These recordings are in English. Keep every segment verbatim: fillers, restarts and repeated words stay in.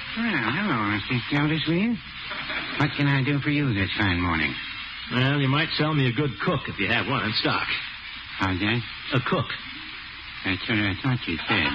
Well, hello, Mister Gildersleeve. What can I do for you this fine morning? Well, you might sell me a good cook if you have one in stock. How's that? A cook. That's what I thought you said.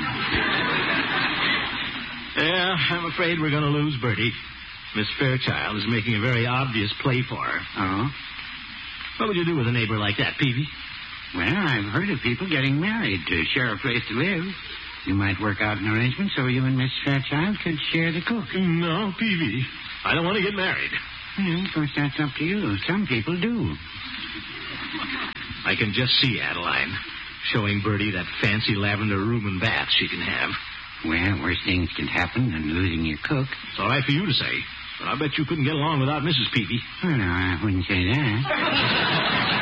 Yeah, I'm afraid we're going to lose Bertie. Miss Fairchild is making a very obvious play for her. Oh? What would you do with a neighbor like that, Peavy? Well, I've heard of people getting married to share a place to live. You might work out an arrangement so you and Miss Fairchild could share the cook. No, Peavy. I don't want to get married. Well, of course, that's up to you. Some people do. I can just see Adeline showing Bertie that fancy lavender room and bath she can have. Well, worse things can happen than losing your cook. It's all right for you to say, but I bet you couldn't get along without Missus Peavy. Well, no, I wouldn't say that.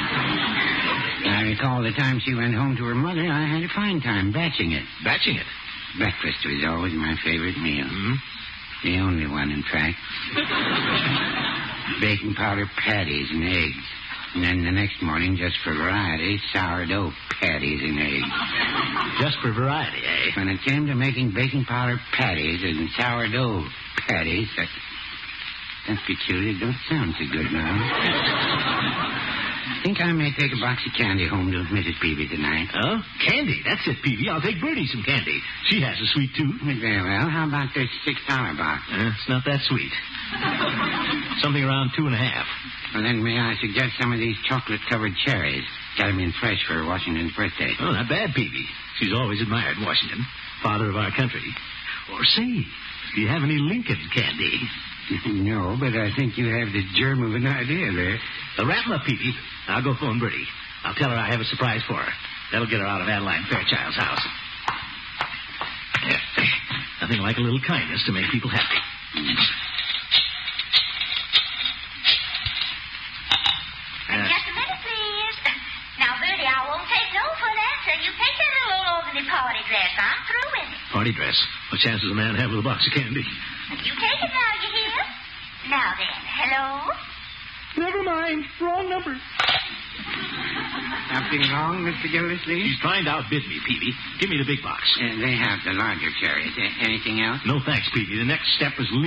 I recall the time she went home to her mother, I had a fine time batching it. Batching it? Breakfast was always my favorite meal. Mm-hmm. The only one, in fact. Baking powder patties and eggs. And then the next morning, just for variety, sourdough patties and eggs. Just for variety, eh? When it came to making baking powder patties and sourdough patties, that, that peculiar don't sound so good now. I think I may take a box of candy home to Missus Peavy tonight. Oh? Candy? That's it, Peavy. I'll take Bertie some candy. She has a sweet tooth. Very well. How about this six-dollar box? Uh, it's not that sweet. Something around two and a half. Well, then may I suggest some of these chocolate-covered cherries? Got them in fresh for Washington's birthday. Oh, not bad, Peavy. She's always admired Washington, father of our country. Or say, do you have any Lincoln candy? No, but I think you have the germ of an idea there. Uh, rattle up, Peavy. I'll go phone Bertie. I'll tell her I have a surprise for her. That'll get her out of Adeline Fairchild's house. Nothing like a little kindness to make people happy. Uh, Just a minute, please. Now, Bertie, I won't take no for that. So you take that little old organdy party dress. I'm through with it. Party dress? What chance does a man have with a box of candy? You take it now, you hear? Now then, hello? Never mind. Wrong number. Something wrong, Mister Gildersleeve? She's trying to outbid me, Peavy. Give me the big box. Uh, they have the larger cherries. Uh, anything else? No thanks, Peavy. The next step is leave.